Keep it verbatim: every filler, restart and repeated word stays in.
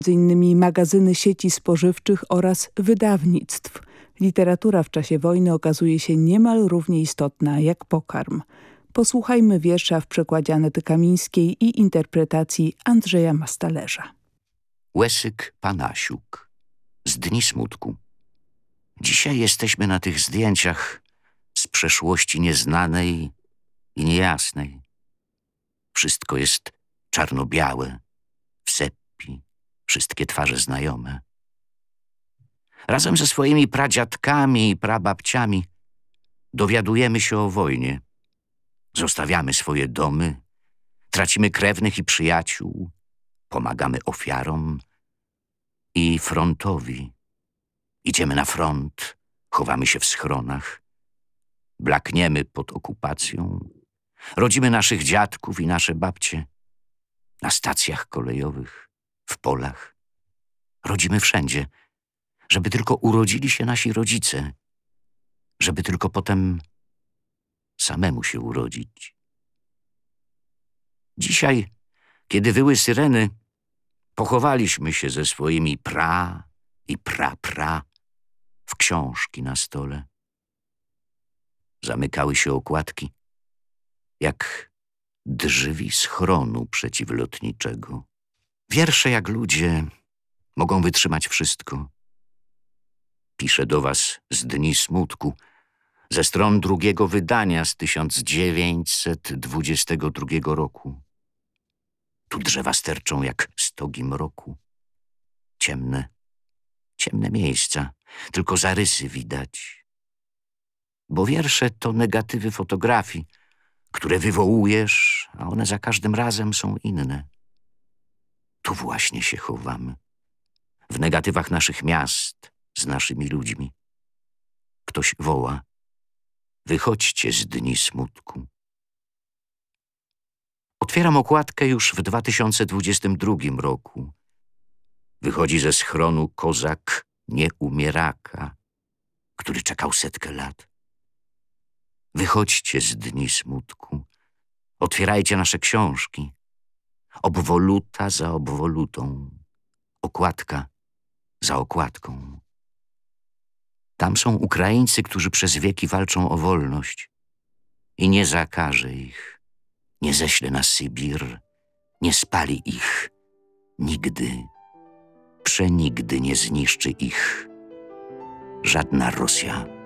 między innymi magazyny sieci spożywczych oraz wydawnictw. Literatura w czasie wojny okazuje się niemal równie istotna jak pokarm. Posłuchajmy wiersza w przekładzie Anety Kamińskiej i interpretacji Andrzeja Mastalerza. Łesyk Panasiuk z Dni smutku. Dzisiaj jesteśmy na tych zdjęciach z przeszłości nieznanej i niejasnej. Wszystko jest czarno-białe, w seppi, wszystkie twarze znajome. Razem ze swoimi pradziadkami i prababciami dowiadujemy się o wojnie. Zostawiamy swoje domy, tracimy krewnych i przyjaciół, pomagamy ofiarom i frontowi. Idziemy na front, chowamy się w schronach, blakniemy pod okupacją, rodzimy naszych dziadków i nasze babcie na stacjach kolejowych, w polach. Rodzimy wszędzie, żeby tylko urodzili się nasi rodzice, żeby tylko potem samemu się urodzić. Dzisiaj, kiedy wyły syreny, pochowaliśmy się ze swoimi pra i pra-pra w książki na stole. Zamykały się okładki, jak drzwi schronu przeciwlotniczego. Wiersze jak ludzie mogą wytrzymać wszystko. Piszę do was z Dni smutku, ze stron drugiego wydania z tysiąc dziewięćset dwudziestego drugiego roku. Tu drzewa sterczą jak stogi mroku. Ciemne, ciemne miejsca, tylko zarysy widać. Bo wiersze to negatywy fotografii, które wywołujesz, a one za każdym razem są inne. Tu właśnie się chowamy, w negatywach naszych miast, z naszymi ludźmi. Ktoś woła: wychodźcie z Dni smutku. Otwieram okładkę już w dwa tysiące dwudziestym drugim roku. Wychodzi ze schronu kozak nieumieraka, który czekał setkę lat. Wychodźcie z Dni smutku. Otwierajcie nasze książki. Obwoluta za obwolutą. Okładka za okładką. Tam są Ukraińcy, którzy przez wieki walczą o wolność. I nie zakaże ich, nie ześle na Sybir, nie spali ich. Nigdy, przenigdy nie zniszczy ich żadna Rosja.